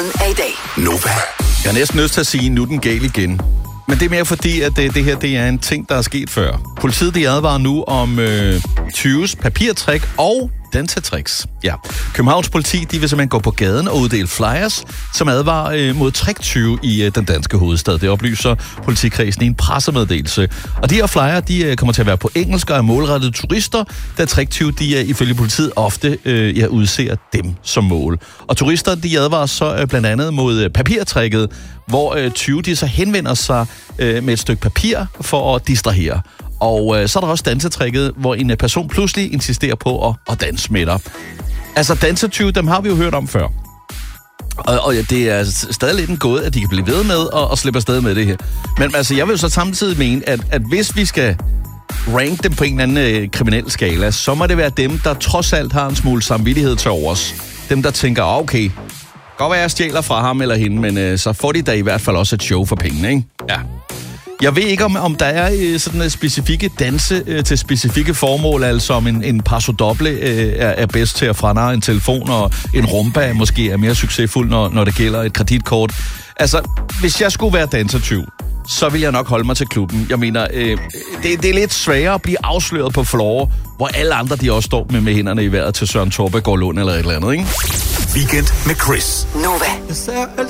af i dag. Nova. Jeg har næsten lyst til at sige, nu er den gal igen. Men det er mere fordi, at det her det er en ting, der er sket før. Politiet de advarer nu om tyves papirtrik og dansetricks. Ja. Københavns politi de vil simpelthen gå på gaden og uddele flyers, som advarer mod tricktyve i den danske hovedstad. Det oplyser politikredsen i en pressemeddelelse. Og de her flyer de kommer til at være på engelsk og er målrettet turister, da tricktyve de ifølge politiet ofte udser dem som mål. Og turister de advarer så blandt andet mod papirtricket, hvor tyve de så henvender sig med et stykke papir for at distrahere. Og så er der også dansetrikket, hvor en person pludselig insisterer på at danse med dig. Altså dansetyve, dem har vi jo hørt om før. Og det er stadig lidt en gåde, at de kan blive ved med at slippe afsted med det her. Men altså, jeg vil jo så samtidig mene, at hvis vi skal rank dem på en eller anden kriminel skala, så må det være dem, der trods alt har en smule samvittighed til overs. Dem, der tænker, okay, godt være jeg stjæler fra ham eller hende, men så får de da i hvert fald også et show for pengene, ikke? Ja. Jeg ved ikke, om der er sådan specifikke danse til specifikke formål, altså om en paso doble er bedst til at franarre en telefon, og en rumba måske er mere succesfuld, når det gælder et kreditkort. Altså, hvis jeg skulle være dansertyv, så vil jeg nok holde mig til klubben. Jeg mener, det er lidt sværere at blive afsløret på floor, hvor alle andre de også står med hænderne i vejret til Søren Torbegaard Lund eller et eller andet, ikke? Weekend med Chris. Nova.